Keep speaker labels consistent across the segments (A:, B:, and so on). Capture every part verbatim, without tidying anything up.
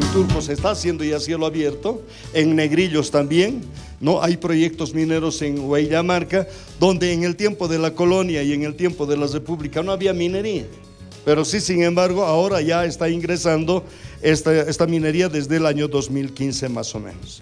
A: Turco se está haciendo ya cielo abierto, en Negrillos también, ¿no? Hay proyectos mineros en Huallamarca, donde en el tiempo de la colonia y en el tiempo de la República no había minería. Pero sí, sin embargo, ahora ya está ingresando esta, esta minería desde el año dos mil quince más o menos.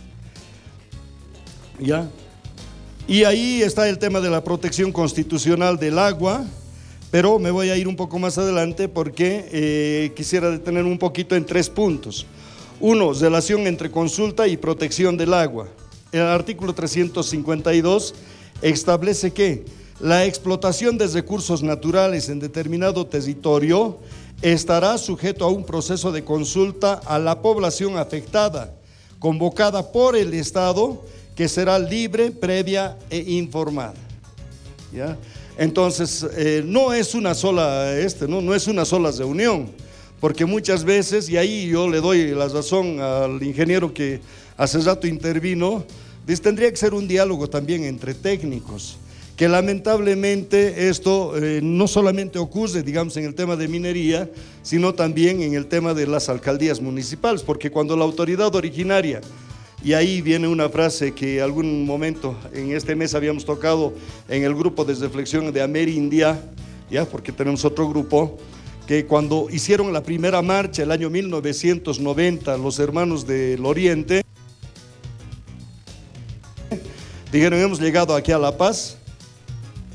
A: ¿Ya? Y ahí está el tema de la protección constitucional del agua, pero me voy a ir un poco más adelante porque eh, quisiera detener un poquito en tres puntos. Uno, relación entre consulta y protección del agua. El artículo trescientos cincuenta y dos establece que la explotación de recursos naturales en determinado territorio estará sujeto a un proceso de consulta a la población afectada, convocada por el Estado, que será libre, previa e informada. ¿Ya? Entonces, eh, no es una sola, este, ¿no? no es una sola reunión, porque muchas veces, y ahí yo le doy la razón al ingeniero que hace rato intervino, dice, tendría que ser un diálogo también entre técnicos, que lamentablemente esto eh, no solamente ocurre, digamos, en el tema de minería, sino también en el tema de las alcaldías municipales, porque cuando la autoridad originaria, y ahí viene una frase que algún momento en este mes habíamos tocado en el grupo de reflexión de Amerindia, ya, porque tenemos otro grupo, que cuando hicieron la primera marcha el año mil novecientos noventa, los hermanos del Oriente, dijeron, hemos llegado aquí a La Paz,